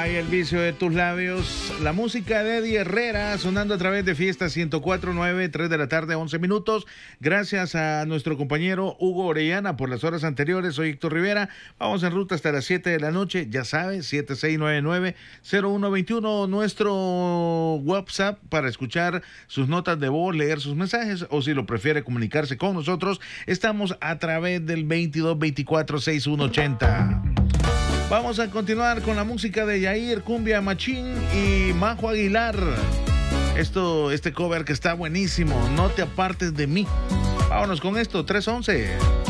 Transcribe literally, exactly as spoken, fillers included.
Hay el vicio de tus labios. La música de Eddie Herrera sonando a través de Fiesta ciento cuatro punto nueve, tres de la tarde, once minutos. Gracias a nuestro compañero Hugo Orellana por las horas anteriores. Soy Héctor Rivera. Vamos en ruta hasta las siete de la noche. Ya sabes, siete seis nueve nueve, cero uno dos uno. Nuestro WhatsApp para escuchar sus notas de voz, leer sus mensajes o si lo prefiere comunicarse con nosotros. Estamos a través del veintidós veinticuatro sesenta y uno ochenta. Vamos a continuar con la música de Yair, Cumbia Machín y Majo Aguilar. Esto, este cover que está buenísimo, No te apartes de mí. Vámonos con esto, tres once.